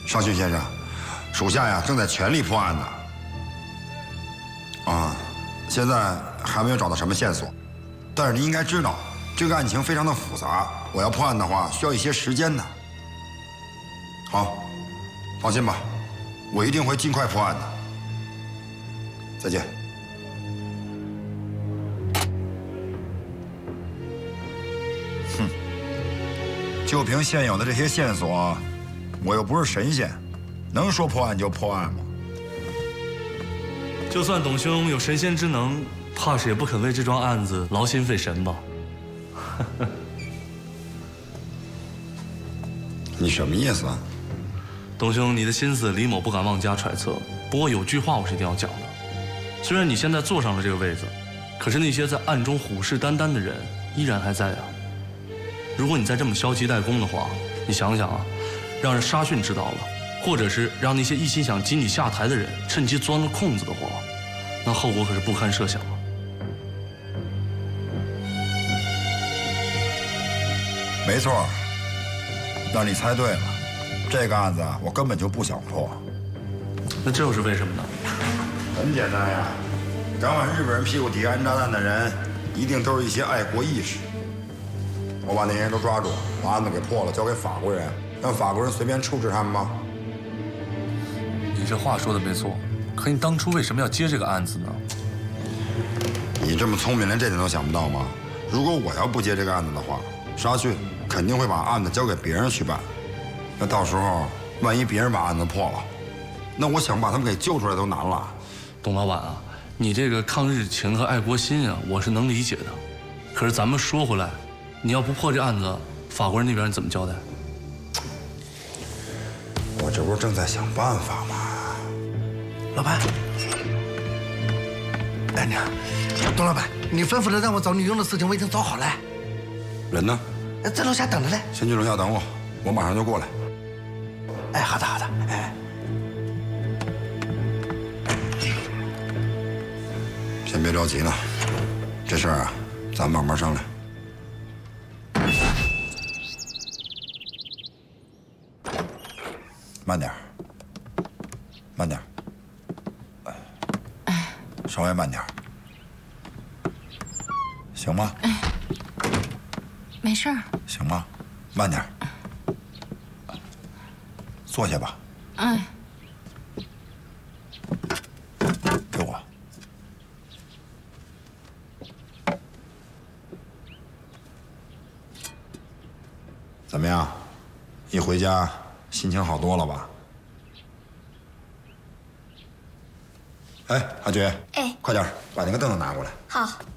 尚勋先生，属下呀正在全力破案呢。现在还没有找到什么线索，但是您应该知道，这个案情非常的复杂，我要破案的话需要一些时间的。好，放心吧，我一定会尽快破案的。再见。哼，就凭现有的这些线索，我又不是神仙，能说破案就破案吗？ 就算董兄有神仙之能，怕是也不肯为这桩案子劳心费神吧？ 你什么意思啊？ 董兄，你的心思李某不敢妄加揣测，不过有句话我是一定要讲的。虽然你现在坐上了这个位子，可是那些在暗中虎视眈眈的人依然还在啊。如果你再这么消极怠工的话，你想想啊，让人沙逊知道了，或者是让那些一心想挤你下台的人趁机钻了空子的话，那后果可是不堪设想啊。 没错，让你猜对了，这个案子我根本就不想破。 那这又是为什么呢？ 很简单呀，敢往日本人屁股底下安炸弹的人，一定都是一些爱国义士。我把那些人都抓住，把案子给破了，交给法国人，让法国人随便处置他们吗？ 你这话说的没错，可你当初为什么要接这个案子呢？ 你这么聪明，连这点都想不到吗？如果我要不接这个案子的话，沙逊肯定会把案子交给别人去办。那到时候万一别人把案子破了，那我想把他们给救出来都难了。 董老板啊，你这个抗日情和爱国心啊，我是能理解的。可是咱们说回来，你要不破这案子，法国人那边你怎么交代？ 我这不是正在想办法吗？ 老板，哎呀，董老板，你吩咐的让我找女佣的事情我已经找好了。 人呢？ 在楼下等着嘞。 先去楼下等我，我马上就过来。 哎，好的好的，哎。 先别着急呢，这事儿啊，咱慢慢商量。慢点，慢点，哎，稍微慢点，行吗？ 没事儿。 行吗？慢点，坐下吧。 哎。 给我。怎么样？一回家心情好多了吧？哎，阿菊， 哎， 快点把那个凳子拿过来。 好。